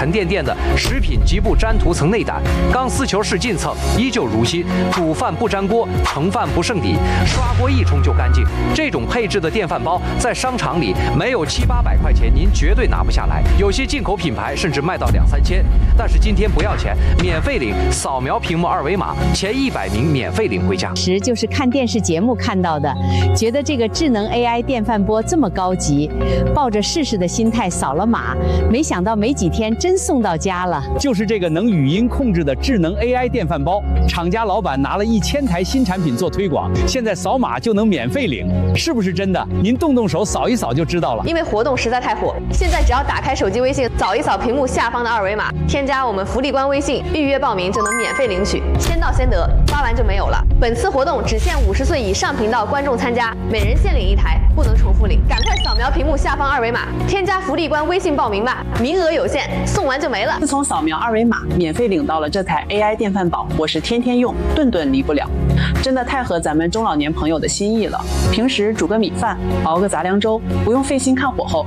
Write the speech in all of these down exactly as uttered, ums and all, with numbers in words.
沉甸甸的食品局部粘涂层内胆，钢丝球式进蹭依旧如新，煮饭不粘锅，盛饭不剩底，刷锅一冲就干净。这种配置的电饭煲在商场里没有七八百块钱，您绝对拿不下来。有些进口品牌甚至卖到两三千。但是今天不要钱，免费领，扫描屏幕二维码，前一百名免费领回家。 时就是看电视节目看到的，觉得这个智能 A I 电饭锅这么高级，抱着试试的心态扫了码，没想到没几天真送到家了。 就是这个能语音控制的智能 A I 电饭煲，厂家老板拿了一千台新产品做推广，现在扫码就能免费领，是不是真的？您动动手扫一扫就知道了。 因为活动实在太火，现在只要打开手机微信，扫一扫屏幕下方的二维码，添加我们福利官微信，预约报名就能免费领取，先到先得，发完就没有了。本次活动只限五十岁以上频道观众参加，每人限领一台，不能重复领。赶快扫描屏幕下方二维码，添加福利官微信报名吧，名额有限，送完就没了。 自从扫描二维码，免费领到了这台 A I 电饭煲，我是天天用，顿顿离不了，真的太合咱们中老年朋友的心意了。平时煮个米饭，熬个杂粮粥，不用费心看火候。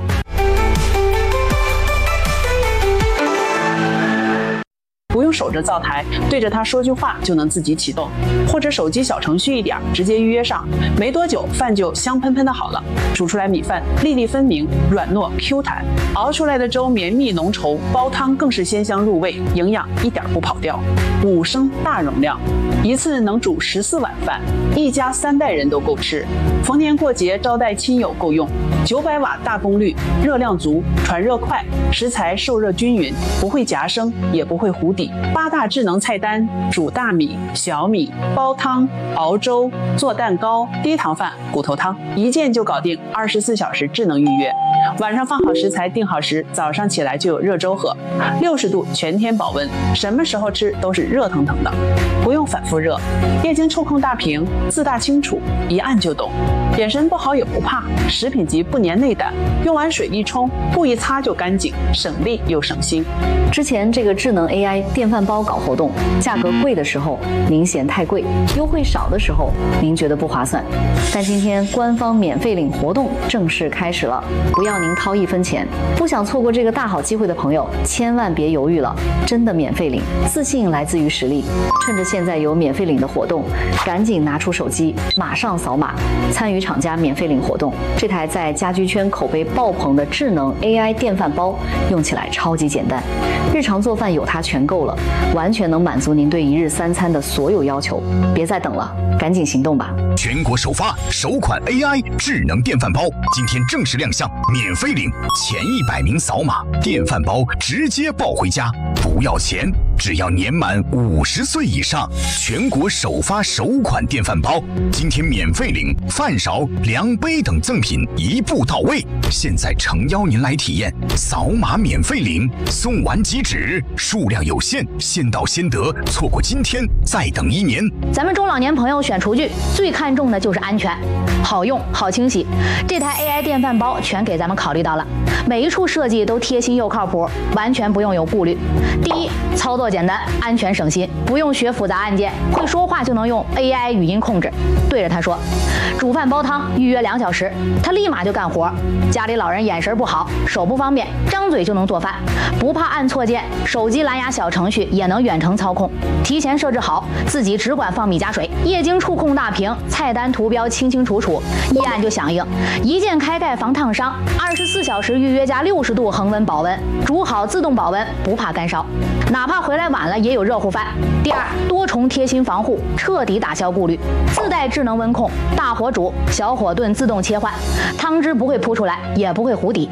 不用守着灶台，对着它说句话就能自己启动，或者手机小程序一点，直接预约上，没多久饭就香喷喷的好了。煮出来米饭粒粒分明，软糯 Q 弹，熬出来的粥绵密浓稠，煲汤更是鲜香入味，营养一点不跑掉。五升大容量，一次能煮十四碗饭，一家三代人都够吃。逢年过节招待亲友够用。九百瓦大功率，热量足，传热快，食材受热均匀，不会夹生，也不会糊底。八大智能菜单：煮大米、小米、煲汤、熬粥、做蛋糕、低糖饭、骨头汤，一键就搞定，二十四小时智能预约。晚上放好食材，定好时，早上起来就有热粥喝，六十度全天保温，什么时候吃都是热腾腾的，不用反复热。液晶触控大屏，字大清楚，一按就懂。眼神不好也不怕，食品级不粘内胆，用完水一冲，布一擦就干净，省力又省心。 之前这个智能 A I 电饭煲搞活动，价格贵的时候您嫌太贵，优惠少的时候您觉得不划算。但今天官方免费领活动正式开始了，不要您掏一分钱。不想错过这个大好机会的朋友，千万别犹豫了，真的免费领，自信来自于实力。趁着现在有免费领的活动，赶紧拿出手机，马上扫码参与厂家免费领活动。这台在家居圈口碑爆棚的智能 A I 电饭煲，用起来超级简单，日常做饭有它全够了，完全能满足您对一日三餐的所有要求。别再等了，赶紧行动吧！ 全国首发首款 A I 智能电饭煲，今天正式亮相，免费领，前一百名扫码，电饭煲直接抱回家，不要钱，只要年满五十岁以上。全国首发首款电饭煲，今天免费领，饭勺、量杯等赠品一步到位。现在诚邀您来体验，扫码免费领，送完即止，数量有限，先到先得，错过今天再等一年。 咱们中老年朋友选厨具最看重的就是安全，好用好清洗。这台 A I 电饭煲全给咱们考虑到了，每一处设计都贴心又靠谱，完全不用有顾虑。第一，操作简单，安全省心，不用学复杂按键，会说话就能用 A I 语音控制，对着它说煮饭煲汤，预约两小时，它立马就干活。家里老人眼神不好，手不方便，张嘴就能做饭，不怕按错键，手机蓝牙小程序也能远程操控，提前设置好，自己只管放米加水，液晶触控大屏，菜单图标清清楚楚，一按就响应，一键开盖防烫伤，二十四小时预约加六十度恒温保温，煮好自动保温，不怕干烧，哪怕回来晚了也有热乎饭。第二，多重贴心防护，彻底打消顾虑，自带智能温控，大火煮，小火炖自动切换，汤汁不会扑出来，也不会糊底。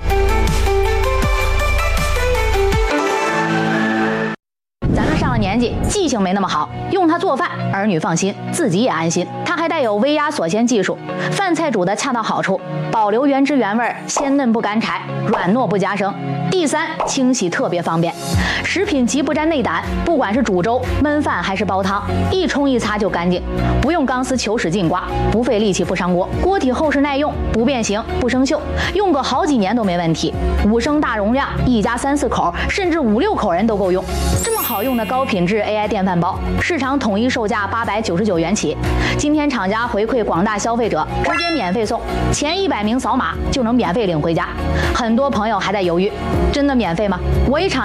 年纪记性没那么好，用它做饭，儿女放心，自己也安心。它还带有微压锁鲜技术，饭菜煮的恰到好处，保留原汁原味，鲜嫩不干柴，软糯不夹生。第三，清洗特别方便，食品级不沾内胆，不管是煮粥、焖饭还是煲汤，一冲一擦就干净，不用钢丝球使劲刮，不费力气不伤锅，锅体厚实耐用，不变形不生锈，用个好几年都没问题。五升大容量，一家三四口甚至五六口人都够用。这么好用的高品质 A I 电饭煲，市场统一售价八百九十九元起。今天厂家回馈广大消费者，直接免费送，前一百名扫码就能免费领回家。很多朋友还在犹豫，真的免费吗？我一厂